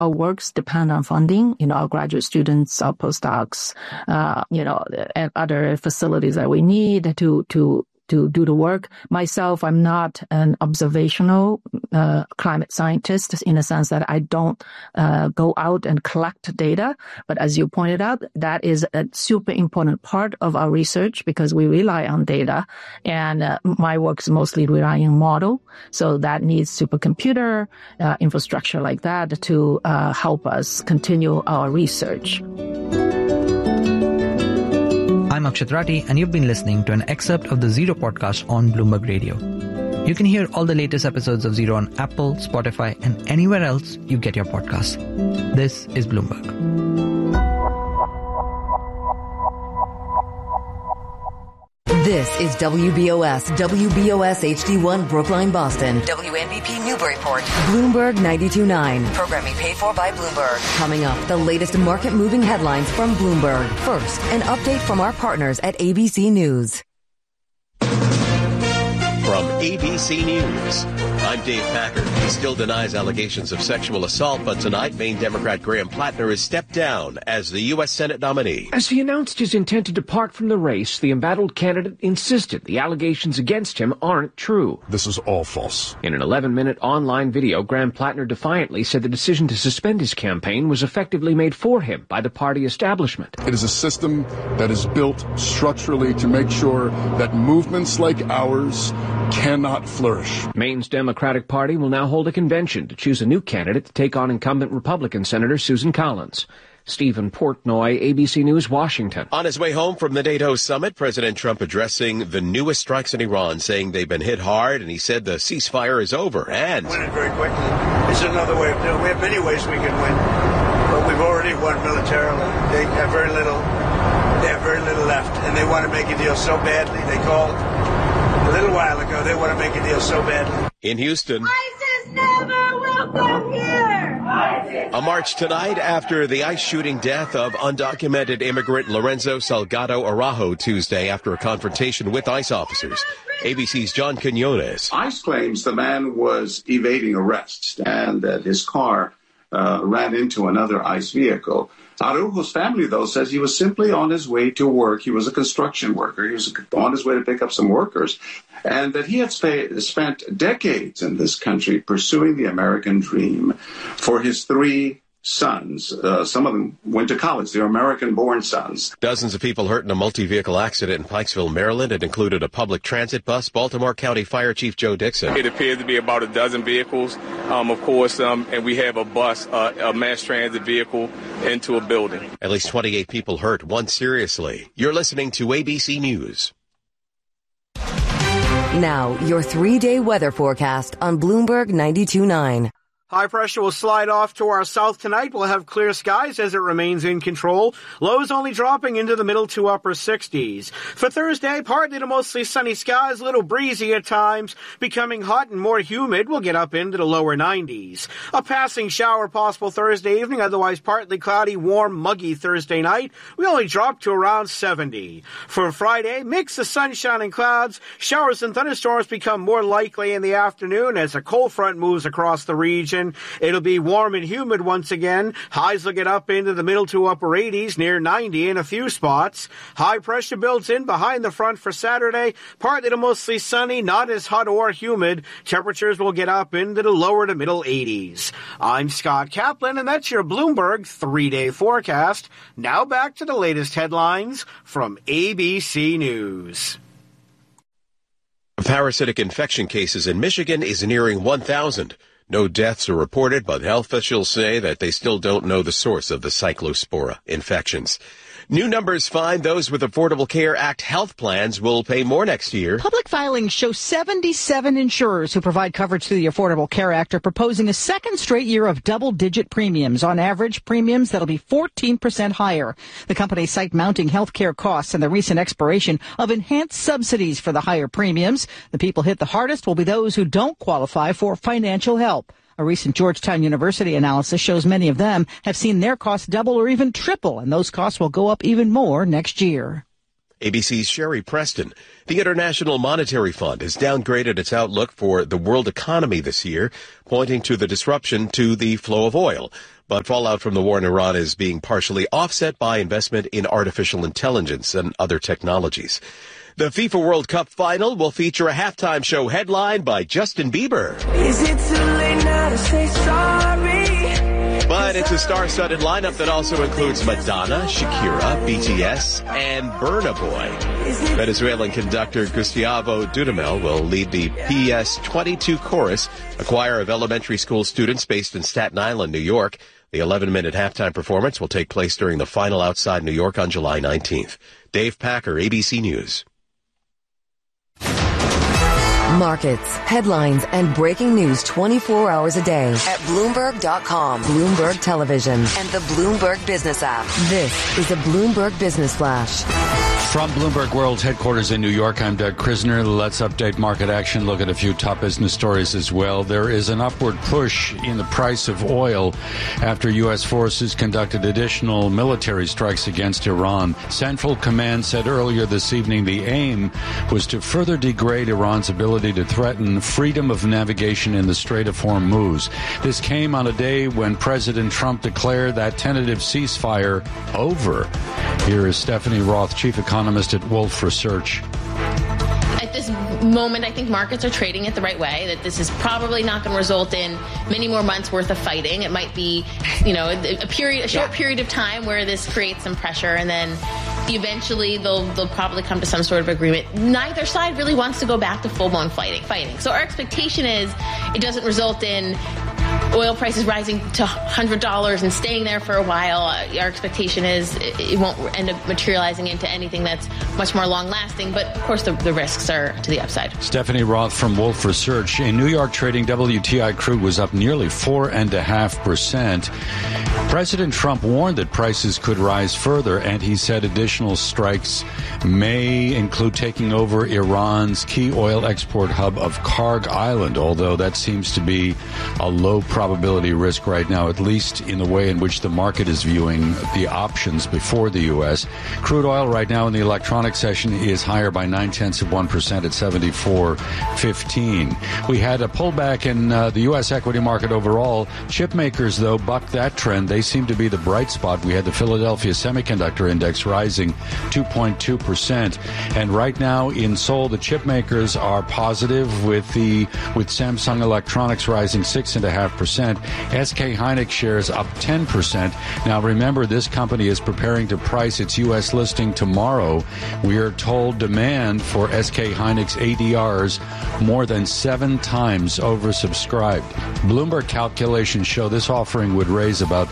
Our works depend on funding. Our graduate students, our postdocs, and other facilities that we need to do the work. Myself, I'm not an observational climate scientist in the sense that I don't go out and collect data. But as you pointed out, that is a super important part of our research because we rely on data. And my work is mostly relying on model. So that needs supercomputer infrastructure like that to help us continue our research. I'm Akshat Rathi, and you've been listening to an excerpt of the Zero podcast on Bloomberg Radio. You can hear all the latest episodes of Zero on Apple, Spotify, and anywhere else you get your podcasts. This is Bloomberg. This is WBOS HD1 Brookline, Boston. WNBP Newburyport. Bloomberg 92.9. Programming paid for by Bloomberg. Coming up, the latest market-moving headlines from Bloomberg. First, an update from our partners at ABC News. From ABC News, I'm Dave Packard. He still denies allegations of sexual assault, but tonight, Maine Democrat Graham Plattner has stepped down as the U.S. Senate nominee. As he announced his intent to depart from the race, the embattled candidate insisted the allegations against him aren't true. This is all false. In an 11-minute online video, Graham Plattner defiantly said the decision to suspend his campaign was effectively made for him by the party establishment. It is a system that is built structurally to make sure that movements like ours cannot flourish. Maine's Democratic Party will now hold a convention to choose a new candidate to take on incumbent Republican Senator Susan Collins. Stephen Portnoy, ABC News, Washington. On his way home from the NATO summit, President Trump addressing the newest strikes in Iran, saying they've been hit hard, and he said the ceasefire is over. And win it very quickly. It's another way of doing it. We have many ways we can win, but we've already won militarily. They have very little left, and they want to make a deal so badly. They called a little while ago. They want to make a deal so badly. In Houston, ISIS never will come here. A march tonight after the ICE shooting death of undocumented immigrant Lorenzo Salgado Araujo Tuesday after a confrontation with ICE officers. ABC's John Quinones. ICE claims the man was evading arrest and that his car ran into another ICE vehicle. Araujo's family, though, says he was simply on his way to work. He was a construction worker. He was on his way to pick up some workers, and that he had spent decades in this country pursuing the American dream for his three sons. Some of them went to college. They're American-born sons. Dozens of people hurt in a multi-vehicle accident in Pikesville, Maryland. It included a public transit bus. Baltimore County Fire Chief Joe Dixon. It appears to be about a dozen vehicles, of course, and we have a bus, a mass transit vehicle into a building. At least 28 people hurt, one seriously. You're listening to ABC News. Now, your 3-day weather forecast on Bloomberg 92.9. High pressure will slide off to our south tonight. We'll have clear skies as it remains in control. Lows only dropping into the middle to upper 60s. For Thursday, partly to mostly sunny skies, a little breezy at times. Becoming hot and more humid, we'll get up into the lower 90s. A passing shower possible Thursday evening, otherwise partly cloudy, warm, muggy Thursday night. We only drop to around 70. For Friday, mix of sunshine and clouds. Showers and thunderstorms become more likely in the afternoon as a cold front moves across the region. It'll be warm and humid once again. Highs will get up into the middle to upper 80s, near 90 in a few spots. High pressure builds in behind the front for Saturday. Partly to mostly sunny, not as hot or humid. Temperatures will get up into the lower to middle 80s. I'm Scott Kaplan, and that's your Bloomberg 3-day forecast. Now back to the latest headlines from ABC News. Parasitic infection cases in Michigan is nearing 1,000. No deaths are reported, but health officials say that they still don't know the source of the Cyclospora infections. New numbers find those with Affordable Care Act health plans will pay more next year. Public filings show 77 insurers who provide coverage through the Affordable Care Act are proposing a second straight year of double-digit premiums. On average, premiums that'll be 14% higher. The companies cite mounting health care costs and the recent expiration of enhanced subsidies for the higher premiums. The people hit the hardest will be those who don't qualify for financial help. A recent Georgetown University analysis shows many of them have seen their costs double or even triple, and those costs will go up even more next year. ABC's Sherry Preston. The International Monetary Fund has downgraded its outlook for the world economy this year, pointing to the disruption to the flow of oil. But fallout from the war in Iran is being partially offset by investment in artificial intelligence and other technologies. The FIFA World Cup final will feature a halftime show headlined by Justin Bieber. Is it too late now to say sorry? But it's a star-studded lineup that also includes Madonna, Shakira, BTS, and Burna Boy. Venezuelan conductor Gustavo Dudamel will lead the PS-22 chorus, a choir of elementary school students based in Staten Island, New York. The 11-minute halftime performance will take place during the final outside New York on July 19th. Dave Packer, ABC News. Markets, headlines, and breaking news 24 hours a day at Bloomberg.com, Bloomberg Television, and the Bloomberg Business app. This is a Bloomberg Business Flash. From Bloomberg World headquarters in New York, I'm Doug Krisner. Let's update market action, look at a few top business stories as well. There is an upward push in the price of oil after U.S. forces conducted additional military strikes against Iran. Central Command said earlier this evening the aim was to further degrade Iran's ability to threaten freedom of navigation in the Strait of Hormuz. This came on a day when President Trump declared that tentative ceasefire over. Here is Stephanie Roth, chief economist at Wolfe Research. At this moment, I think markets are trading it the right way, that this is probably not going to result in many more months worth of fighting. It might be, a short period of time where this creates some pressure, and then eventually they'll probably come to some sort of agreement. Neither side really wants to go back to full-blown fighting. So our expectation is it doesn't result in oil prices rising to $100 and staying there for a while. Our expectation is it won't end up materializing into anything that's much more long-lasting, but of course the risks are to the upside. Stephanie Roth from Wolfe Research. In New York trading, WTI crude was up nearly 4.5%. President Trump warned that prices could rise further, and he said additional strikes may include taking over Iran's key oil export hub of Karg Island, although that seems to be a low probability risk right now, at least in the way in which the market is viewing the options before the U.S. Crude oil right now in the electronic session is higher by 0.9% at 74.15. We had a pullback in the U.S. equity market overall. Chip makers, though, bucked that trend. They seem to be the bright spot. We had the Philadelphia Semiconductor Index rising 2.2%. And right now in Seoul, the chip makers are positive with Samsung Electronics rising 6.5%. SK Hynix shares up 10%. Now remember, this company is preparing to price its U.S. listing tomorrow. We are told demand for SK Hynix ADRs more than 7 times oversubscribed. Bloomberg calculations show this offering would raise about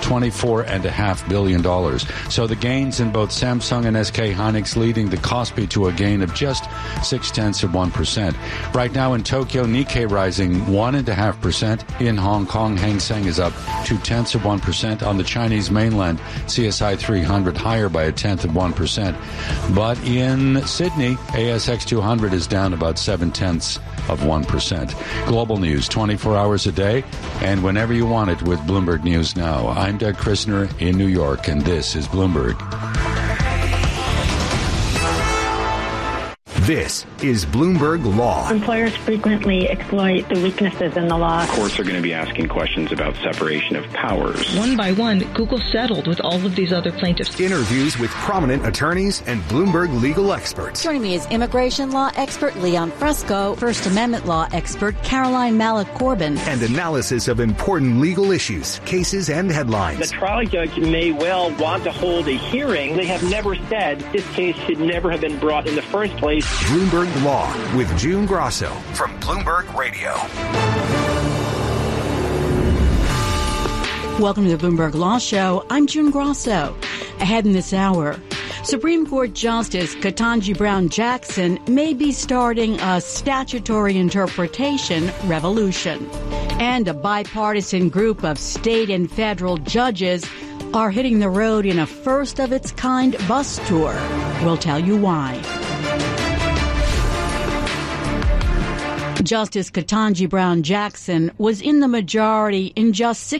$24.5 billion. So the gains in both Samsung and SK Hynix leading the Kospi to a gain of just 0.6%. Right now in Tokyo, Nikkei rising 1.5%. In Hong Kong, Hang Seng is up 0.2%. On the Chinese mainland, CSI 300 higher by 0.1%. But in Sydney, ASX 200 is down about 0.7%. Global news 24 hours a day and whenever you want it with Bloomberg News Now. I'm Doug Krisner in New York, and this is Bloomberg. This is Bloomberg Law. Employers frequently exploit the weaknesses in the law. Courts are going to be asking questions about separation of powers. One by one, Google settled with all of these other plaintiffs. Interviews with prominent attorneys and Bloomberg legal experts. Joining me is immigration law expert Leon Fresco, First Amendment law expert Caroline Malik-Corbin, and analysis of important legal issues, cases, and headlines. The trial judge may well want to hold a hearing. They have never said this case should never have been brought in the first place. Bloomberg Law with June Grosso from Bloomberg Radio. Welcome to the Bloomberg Law Show. I'm June Grosso. Ahead in this hour, Supreme Court Justice Ketanji Brown Jackson may be starting a statutory interpretation revolution. And a bipartisan group of state and federal judges are hitting the road in a first-of-its-kind bus tour. We'll tell you why. Justice Ketanji Brown Jackson was in the majority in just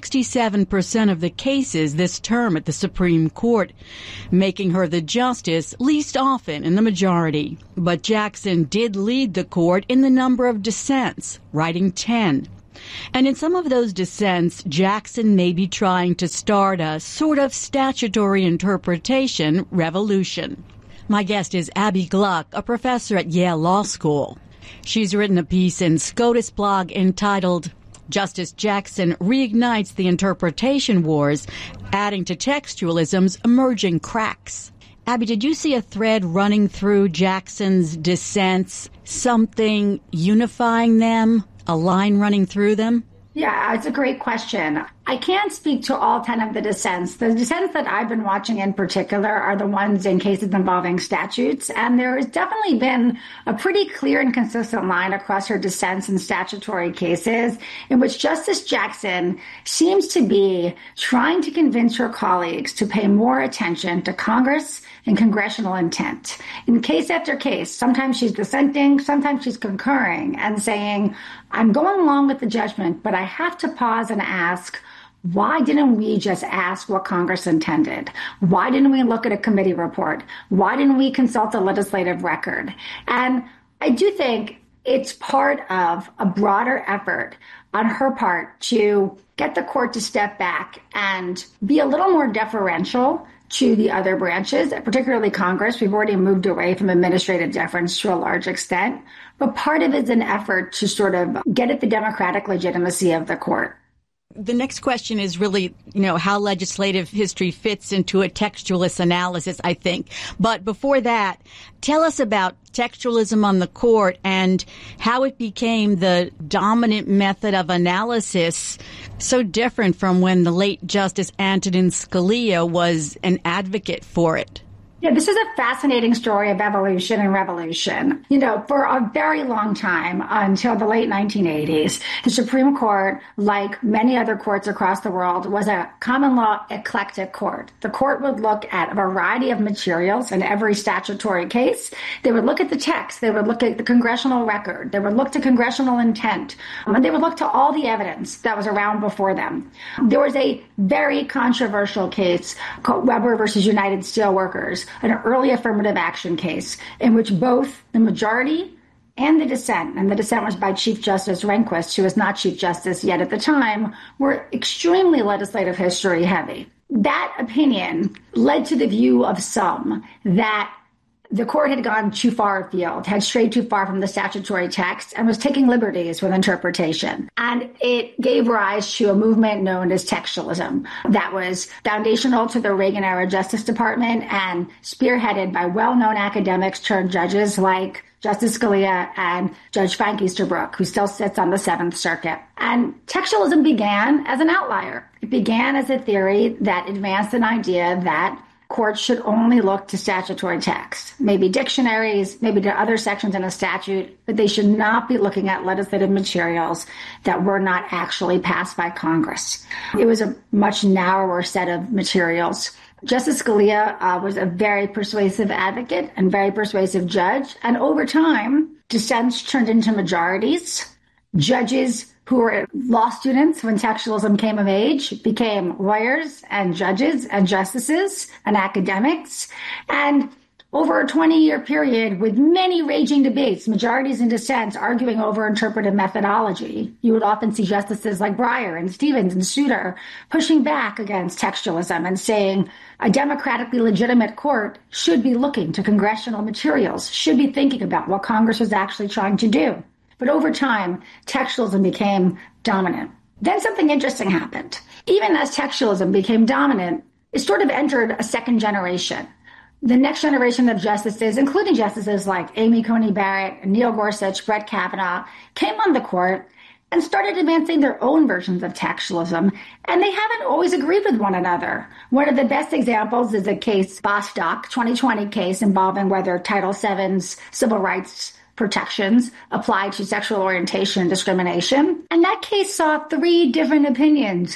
67% of the cases this term at the Supreme Court, making her the justice least often in the majority. But Jackson did lead the court in the number of dissents, writing 10. And in some of those dissents, Jackson may be trying to start a sort of statutory interpretation revolution. My guest is Abby Gluck, a professor at Yale Law School. She's written a piece in SCOTUS blog entitled Justice Jackson Reignites the Interpretation Wars, adding to textualism's emerging cracks. Abby, did you see a thread running through Jackson's dissents, something unifying them, a line running through them? Yeah, it's a great question. I can't speak to all 10 of the dissents. The dissents that I've been watching in particular are the ones in cases involving statutes, and there has definitely been a pretty clear and consistent line across her dissents in statutory cases in which Justice Jackson seems to be trying to convince her colleagues to pay more attention to Congress and congressional intent. In case after case, sometimes she's dissenting, sometimes she's concurring and saying, I'm going along with the judgment, but I have to pause and ask, why didn't we just ask what Congress intended? Why didn't we look at a committee report? Why didn't we consult a legislative record? And I do think it's part of a broader effort on her part to get the court to step back and be a little more deferential to the other branches, particularly Congress. We've already moved away from administrative deference to a large extent, but part of it is an effort to sort of get at the democratic legitimacy of the court. The next question is really, how legislative history fits into a textualist analysis, I think. But before that, tell us about textualism on the court and how it became the dominant method of analysis, so different from when the late Justice Antonin Scalia was an advocate for it. Yeah, this is a fascinating story of evolution and revolution. For a very long time, until the late 1980s, the Supreme Court, like many other courts across the world, was a common law eclectic court. The court would look at a variety of materials in every statutory case. They would look at the text. They would look at the congressional record. They would look to congressional intent. And they would look to all the evidence that was around before them. There was a very controversial case called Weber versus United Steelworkers, an early affirmative action case in which both the majority and the dissent was by Chief Justice Rehnquist, who was not Chief Justice yet at the time, were extremely legislative history heavy. That opinion led to the view of some that the court had gone too far afield, had strayed too far from the statutory text, and was taking liberties with interpretation. And it gave rise to a movement known as textualism that was foundational to the Reagan-era Justice Department and spearheaded by well-known academics turned judges like Justice Scalia and Judge Frank Easterbrook, who still sits on the Seventh Circuit. And textualism began as an outlier. It began as a theory that advanced an idea that courts should only look to statutory text, maybe dictionaries, maybe to other sections in a statute, but they should not be looking at legislative materials that were not actually passed by Congress. It was a much narrower set of materials. Justice Scalia was a very persuasive advocate and very persuasive judge, and over time, dissents turned into majorities. Judges who were law students when textualism came of age became lawyers and judges and justices and academics. And over a 20-year period with many raging debates, majorities and dissents arguing over interpretive methodology, you would often see justices like Breyer and Stevens and Souter pushing back against textualism and saying a democratically legitimate court should be looking to congressional materials, should be thinking about what Congress was actually trying to do. But over time, textualism became dominant. Then something interesting happened. Even as textualism became dominant, it sort of entered a second generation. The next generation of justices, including justices like Amy Coney Barrett, Neil Gorsuch, Brett Kavanaugh, came on the court and started advancing their own versions of textualism, and they haven't always agreed with one another. One of the best examples is the case Bostock, 2020 case involving whether Title VII's civil rights protections apply to sexual orientation and discrimination. And that case saw 3 different opinions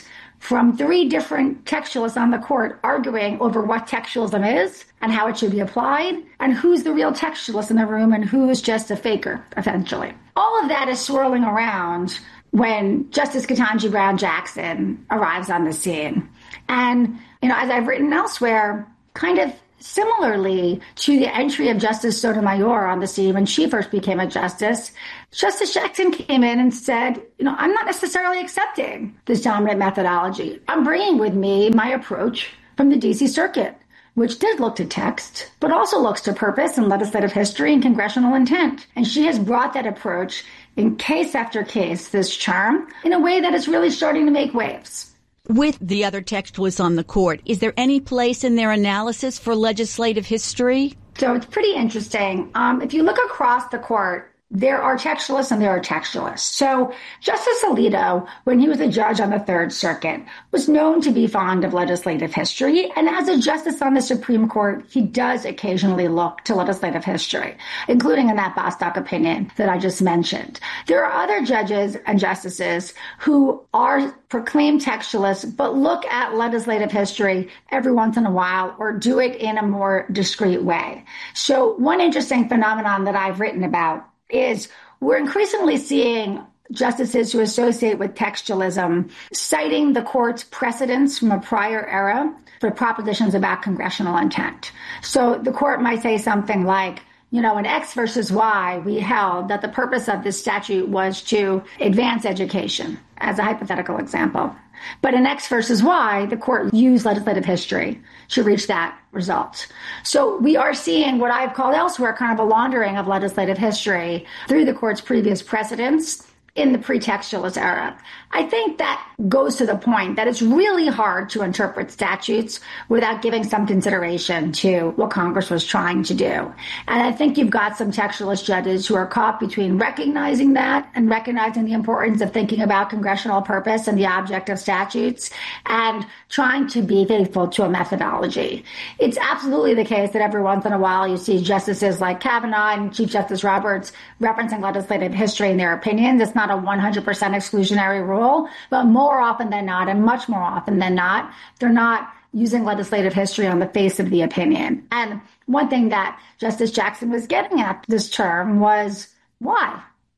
from 3 different textualists on the court arguing over what textualism is and how it should be applied, and who's the real textualist in the room and who's just a faker, essentially. All of that is swirling around when Justice Ketanji Brown Jackson arrives on the scene. And, as I've written elsewhere, kind of similarly to the entry of Justice Sotomayor on the scene when she first became a justice, Justice Jackson came in and said, I'm not necessarily accepting this dominant methodology. I'm bringing with me my approach from the D.C. Circuit, which did look to text, but also looks to purpose and legislative history and congressional intent. And she has brought that approach in case after case this term in a way that is really starting to make waves. With the other textualists on the court, is there any place in their analysis for legislative history? So it's pretty interesting. If you look across the court, there are textualists and there are textualists. So Justice Alito, when he was a judge on the Third Circuit, was known to be fond of legislative history. And as a justice on the Supreme Court, he does occasionally look to legislative history, including in that Bostock opinion that I just mentioned. There are other judges and justices who are proclaimed textualists, but look at legislative history every once in a while or do it in a more discreet way. So one interesting phenomenon that I've written about is we're increasingly seeing justices who associate with textualism citing the court's precedents from a prior era for propositions about congressional intent. So the court might say something like, in X versus Y, we held that the purpose of this statute was to advance education, as a hypothetical example. But in X versus Y, the court used legislative history to reach that result. So we are seeing what I've called elsewhere kind of a laundering of legislative history through the court's previous precedents in the pretextualist era. I think that goes to the point that it's really hard to interpret statutes without giving some consideration to what Congress was trying to do. And I think you've got some textualist judges who are caught between recognizing that and recognizing the importance of thinking about congressional purpose and the object of statutes and trying to be faithful to a methodology. It's absolutely the case that every once in a while you see justices like Kavanaugh and Chief Justice Roberts referencing legislative history in their opinions. It's not a 100% exclusionary rule, but more often than not, and much more often than not, they're not using legislative history on the face of the opinion. And one thing that Justice Jackson was getting at this term was why?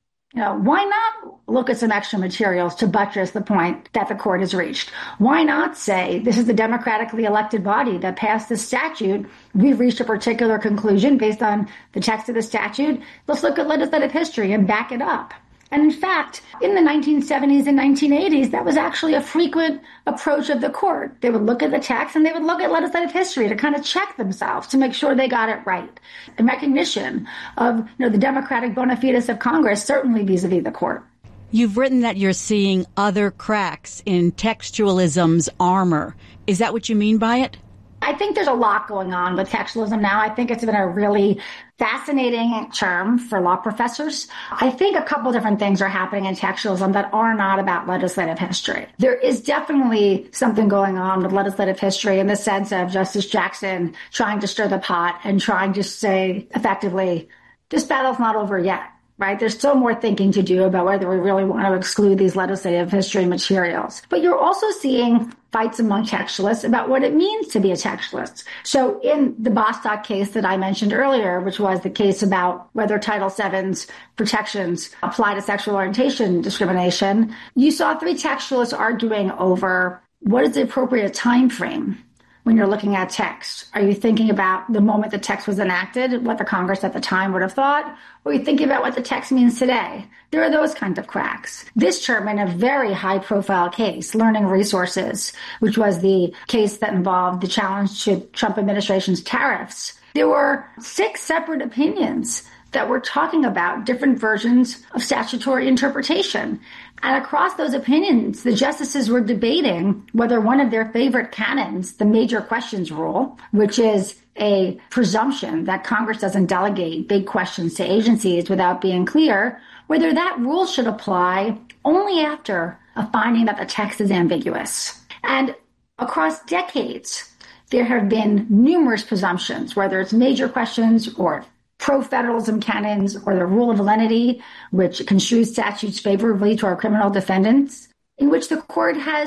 Why not look at some extra materials to buttress the point that the court has reached? Why not say, this is the democratically elected body that passed this statute. We've reached a particular conclusion based on the text of the statute. Let's look at legislative history and back it up. And in fact, in the 1970s and 1980s, that was actually a frequent approach of the court. They would look at the text and they would look at legislative history to kind of check themselves to make sure they got it right. In recognition of the democratic bona fides of Congress, certainly vis-a-vis the court. You've written that you're seeing other cracks in textualism's armor. Is that what you mean by it? I think there's a lot going on with textualism now. I think it's been a really fascinating term for law professors. I think a couple different things are happening in textualism that are not about legislative history. There is definitely something going on with legislative history in the sense of Justice Jackson trying to stir the pot and trying to say effectively, this battle's not over yet. Right? There's still more thinking to do about whether we really want to exclude these legislative history materials. But you're also seeing fights among textualists about what it means to be a textualist. So in the Bostock case that I mentioned earlier, which was the case about whether Title VII's protections apply to sexual orientation discrimination, you saw 3 textualists arguing over what is the appropriate time frame when you're looking at text. Are you thinking about the moment the text was enacted, what the Congress at the time would have thought? Or are you thinking about what the text means today? There are those kinds of cracks. This term, in a very high-profile case, Learning Resources, which was the case that involved the challenge to Trump administration's tariffs, there were 6 separate opinions that were talking about different versions of statutory interpretation. And across those opinions, the justices were debating whether one of their favorite canons, the major questions rule, which is a presumption that Congress doesn't delegate big questions to agencies without being clear, whether that rule should apply only after a finding that the text is ambiguous. And across decades, there have been numerous presumptions, whether it's major questions or pro-federalism canons or the rule of lenity, which construes statutes favorably to our criminal defendants, in which the court has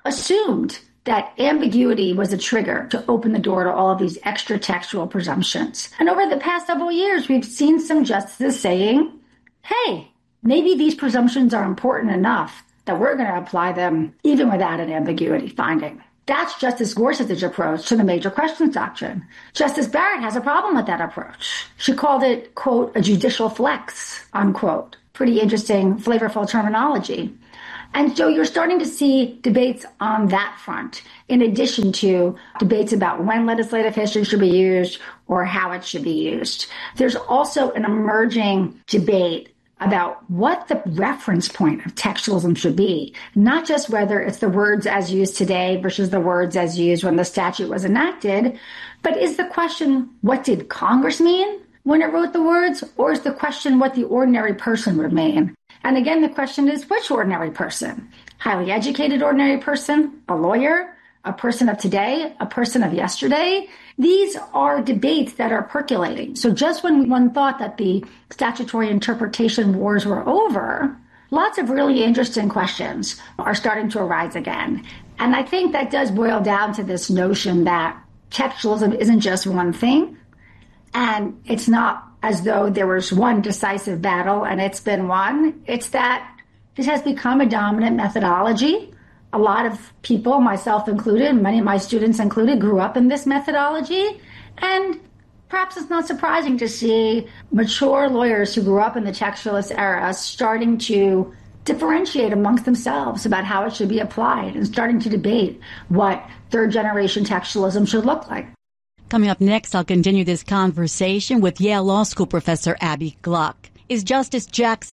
assumed that ambiguity was a trigger to open the door to all of these extra textual presumptions. And over the past several years, we've seen some justices saying, hey, maybe these presumptions are important enough that we're going to apply them even without an ambiguity finding. That's Justice Gorsuch's approach to the major questions doctrine. Justice Barrett has a problem with that approach. She called it, quote, a judicial flex, unquote. Pretty interesting, flavorful terminology. And so you're starting to see debates on that front, in addition to debates about when legislative history should be used or how it should be used. There's also an emerging debate about what the reference point of textualism should be, not just whether it's the words as used today versus the words as used when the statute was enacted, but is the question, what did Congress mean when it wrote the words, or is the question what the ordinary person would mean? And again, the question is, which ordinary person? Highly educated ordinary person, a lawyer, a person of today, a person of yesterday? These are debates that are percolating. So just when one thought that the statutory interpretation wars were over, lots of really interesting questions are starting to arise again. And I think that does boil down to this notion that textualism isn't just one thing, and it's not as though there was one decisive battle and it's been won. It's that this has become a dominant methodology. A lot of people, myself included, many of my students included, grew up in this methodology. And perhaps it's not surprising to see mature lawyers who grew up in the textualist era starting to differentiate amongst themselves about how it should be applied and starting to debate what third-generation textualism should look like. Coming up next, I'll continue this conversation with Yale Law School professor Abby Gluck. Is Justice Jackson